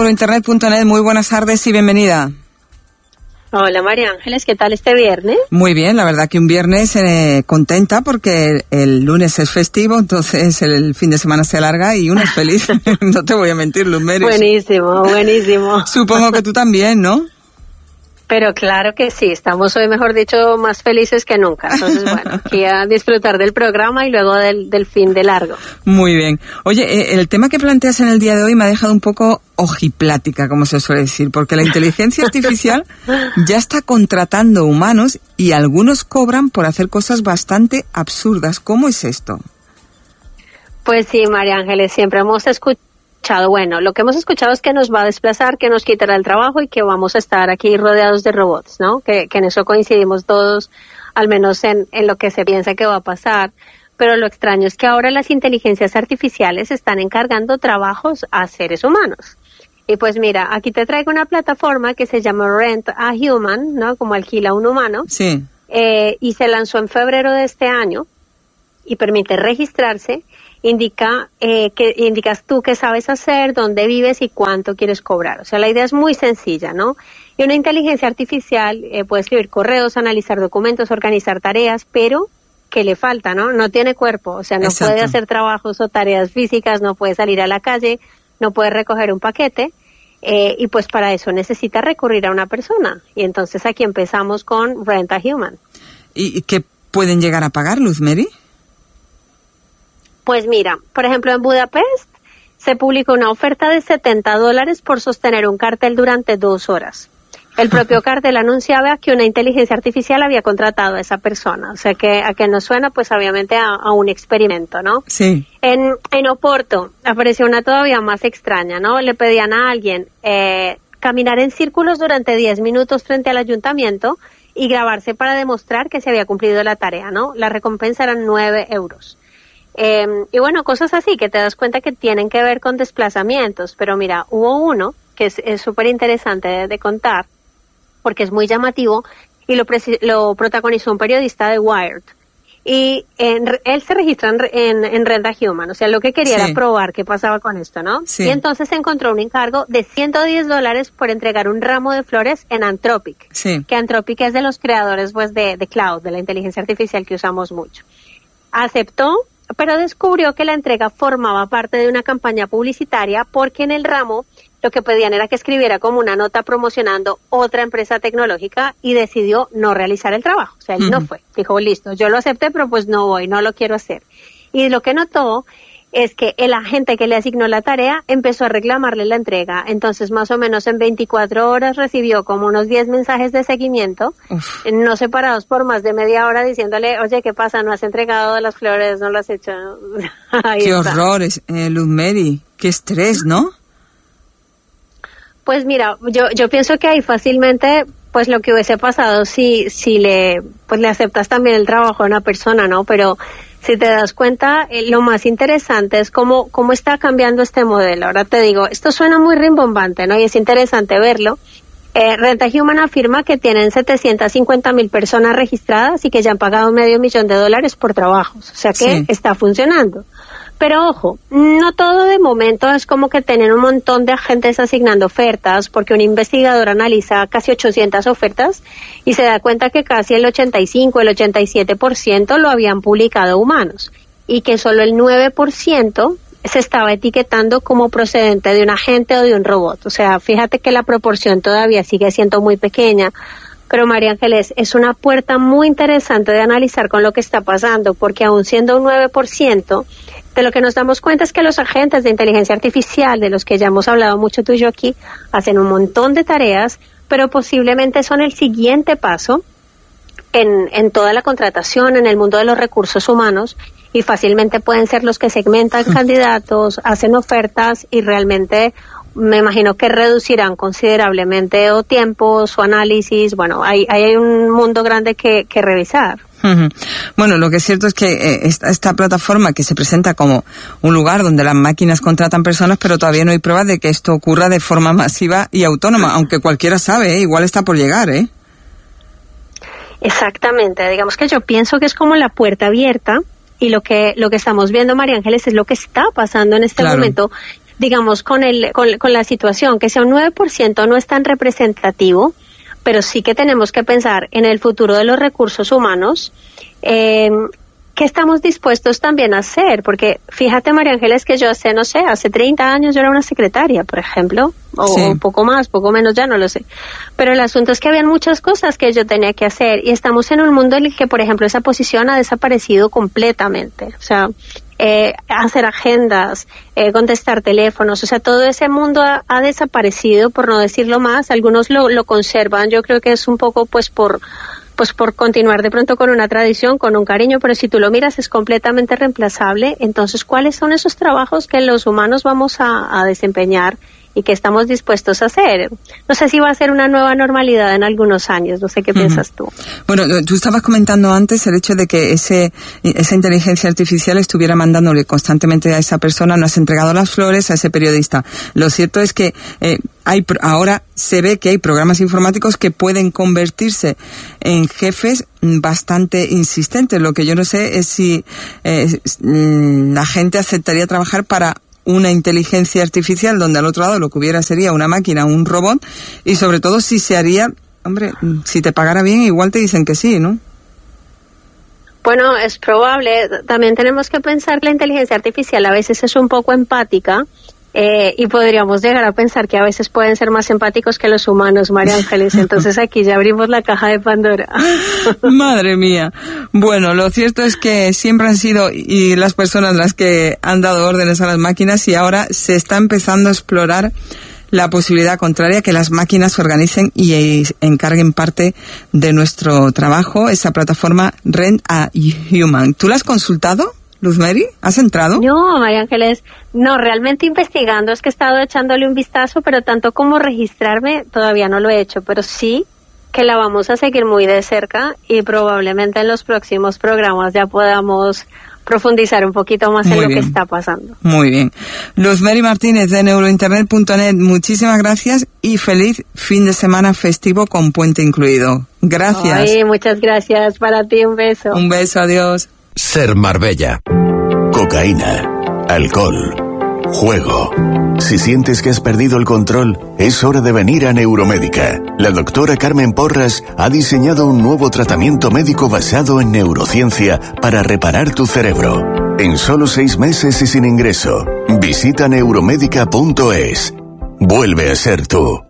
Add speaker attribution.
Speaker 1: Solointernet.net. Muy buenas tardes y bienvenida.
Speaker 2: Hola María Ángeles, ¿qué tal este viernes?
Speaker 1: Muy bien, la verdad que un viernes contenta porque el lunes es festivo, entonces el fin de semana se alarga y uno es feliz. No te voy a mentir, Luz Mary.
Speaker 2: Buenísimo, buenísimo.
Speaker 1: Supongo que tú también, ¿no?
Speaker 2: Pero claro que sí, estamos hoy, mejor dicho, más felices que nunca. Entonces, bueno, aquí a disfrutar del programa y luego del fin de largo.
Speaker 1: Muy bien. Oye, el tema que planteas en el día de hoy me ha dejado un poco ojiplática, como se suele decir, porque la inteligencia artificial ya está contratando humanos y algunos cobran por hacer cosas bastante absurdas. ¿Cómo es esto?
Speaker 2: Pues sí, María Ángeles, siempre hemos escuchado. Bueno, lo que hemos escuchado es que nos va a desplazar, que nos quitará el trabajo y que vamos a estar aquí rodeados de robots, ¿no? Que en eso coincidimos todos, al menos en lo que se piensa que va a pasar. Pero lo extraño es que ahora las inteligencias artificiales están encargando trabajos a seres humanos. Y pues mira, aquí te traigo una plataforma que se llama Rent a Human, ¿no? Como alquila un humano.
Speaker 1: Sí.
Speaker 2: Y se lanzó en febrero de este año y permite registrarse. Indicas tú qué sabes hacer, dónde vives y cuánto quieres cobrar. O sea, la idea es muy sencilla, ¿no? Y una inteligencia artificial puede escribir correos, analizar documentos, organizar tareas, pero ¿qué le falta, no? No tiene cuerpo, o sea, no
Speaker 1: Exacto.
Speaker 2: puede hacer trabajos o tareas físicas, no puede salir a la calle, no puede recoger un paquete, y pues para eso necesita recurrir a una persona. Y entonces aquí empezamos con Rent a Human.
Speaker 1: ¿Y qué pueden llegar a pagar, Luz Mary?
Speaker 2: Pues mira, por ejemplo, en Budapest se publicó una oferta de $70 por sostener un cartel durante 2 horas. El propio cartel anunciaba que una inteligencia artificial había contratado a esa persona. O sea, que a qué nos suena, pues obviamente a un experimento, ¿no?
Speaker 1: Sí.
Speaker 2: En Oporto apareció una todavía más extraña, ¿no? Le pedían a alguien caminar en círculos durante 10 minutos frente al ayuntamiento y grabarse para demostrar que se había cumplido la tarea, ¿no? La recompensa eran 9 euros. Y bueno, cosas así que te das cuenta que tienen que ver con desplazamientos, pero mira, hubo uno que es súper interesante de contar, porque es muy llamativo, y lo protagonizó un periodista de Wired, y él se registra en Rent a Human, o sea, lo que quería era probar qué pasaba con esto, ¿no?
Speaker 1: Sí.
Speaker 2: Y entonces encontró un encargo de $110 por entregar un ramo de flores en Anthropic,
Speaker 1: Sí.
Speaker 2: que Anthropic es de los creadores pues de Cloud, de la inteligencia artificial que usamos mucho. Aceptó, pero descubrió que la entrega formaba parte de una campaña publicitaria porque en el ramo lo que pedían era que escribiera como una nota promocionando otra empresa tecnológica y decidió no realizar el trabajo. O sea, él no fue. Dijo, listo, yo lo acepté, pero pues no voy, no lo quiero hacer. Y lo que notó es que el agente que le asignó la tarea empezó a reclamarle la entrega. Entonces, más o menos en 24 horas recibió como unos 10 mensajes de seguimiento, no separados por más de media hora, diciéndole, oye, ¿qué pasa? ¿No has entregado las flores? ¿No lo has hecho?
Speaker 1: Qué horrores, Luz Mary. Qué estrés, ¿no?
Speaker 2: Pues mira, yo pienso que ahí fácilmente, pues lo que hubiese pasado si le aceptas también el trabajo a una persona, ¿no? Pero si te das cuenta, lo más interesante es cómo está cambiando este modelo. Ahora te digo, esto suena muy rimbombante, ¿no? Y es interesante verlo. Rent a Human afirma que tienen 750,000 personas registradas y que ya han pagado $500,000 por trabajos. O sea que está funcionando. Pero ojo, no todo de momento es como que tienen un montón de agentes asignando ofertas, porque un investigador analiza casi 800 ofertas y se da cuenta que casi el 85, el 87% lo habían publicado humanos y que solo el 9% se estaba etiquetando como procedente de un agente o de un robot. O sea, fíjate que la proporción todavía sigue siendo muy pequeña. Pero María Ángeles, es una puerta muy interesante de analizar con lo que está pasando, porque aún siendo un 9%, de lo que nos damos cuenta es que los agentes de inteligencia artificial, de los que ya hemos hablado mucho tú y yo aquí, hacen un montón de tareas, pero posiblemente son el siguiente paso en toda la contratación, en el mundo de los recursos humanos, y fácilmente pueden ser los que segmentan candidatos, hacen ofertas y realmente me imagino que reducirán considerablemente o tiempos o análisis. Bueno, hay un mundo grande que revisar.
Speaker 1: Bueno, lo que es cierto es que esta plataforma que se presenta como un lugar donde las máquinas contratan personas, pero todavía no hay pruebas de que esto ocurra de forma masiva y autónoma, aunque cualquiera sabe, igual está por llegar, ¿eh?
Speaker 2: Exactamente, digamos que yo pienso que es como la puerta abierta y lo que estamos viendo, María Ángeles, es lo que está pasando en este momento. digamos, con la situación, que sea un 9% no es tan representativo, pero sí que tenemos que pensar en el futuro de los recursos humanos, ¿qué estamos dispuestos también a hacer? Porque fíjate, María Ángeles, que yo hace 30 años yo era una secretaria, por ejemplo, o poco más, poco menos, ya no lo sé. Pero el asunto es que habían muchas cosas que yo tenía que hacer y estamos en un mundo en el que, por ejemplo, esa posición ha desaparecido completamente. O sea, hacer agendas, contestar teléfonos, o sea, todo ese mundo ha desaparecido, por no decirlo más. Algunos lo conservan, yo creo que es un poco pues por continuar de pronto con una tradición, con un cariño, pero si tú lo miras es completamente reemplazable. Entonces, ¿cuáles son esos trabajos que los humanos vamos a desempeñar y que estamos dispuestos a hacer? No sé si va a ser una nueva normalidad en algunos años, no sé qué piensas tú.
Speaker 1: Bueno, tú estabas comentando antes el hecho de que esa inteligencia artificial estuviera mandándole constantemente a esa persona, no has entregado las flores a ese periodista. Lo cierto es que ahora se ve que hay programas informáticos que pueden convertirse en jefes bastante insistentes. Lo que yo no sé es si la gente aceptaría trabajar para una inteligencia artificial donde al otro lado lo que hubiera sería una máquina, un robot, y sobre todo si se haría, hombre, si te pagara bien igual te dicen que sí, ¿no?
Speaker 2: Bueno, es probable. También tenemos que pensar que la inteligencia artificial a veces es un poco empática, y podríamos llegar a pensar que a veces pueden ser más empáticos que los humanos, María Ángeles. Entonces aquí ya abrimos la caja de Pandora.
Speaker 1: Madre mía. Bueno, lo cierto es que siempre han sido y las personas las que han dado órdenes a las máquinas, y ahora se está empezando a explorar la posibilidad contraria, que las máquinas se organicen y encarguen parte de nuestro trabajo, esa plataforma Rent a Human. ¿Tú la has consultado, Luz Mary? ¿Has entrado?
Speaker 2: No, María Ángeles, no, realmente investigando, es que he estado echándole un vistazo, pero tanto como registrarme todavía no lo he hecho, pero sí que la vamos a seguir muy de cerca y probablemente en los próximos programas ya podamos profundizar un poquito más en lo que está pasando.
Speaker 1: Muy bien. Luz Mary Martínez de neurointernet.net, muchísimas gracias y feliz fin de semana festivo con puente incluido. Gracias.
Speaker 2: Ay, muchas gracias, para ti un beso.
Speaker 1: Un beso, adiós.
Speaker 3: Ser Marbella. Cocaína, alcohol, juego. Si sientes que has perdido el control, es hora de venir a Neuromédica. La doctora Carmen Porras ha diseñado un nuevo tratamiento médico basado en neurociencia para reparar tu cerebro. En solo 6 meses y sin ingreso. Visita neuromédica.es. Vuelve a ser tú.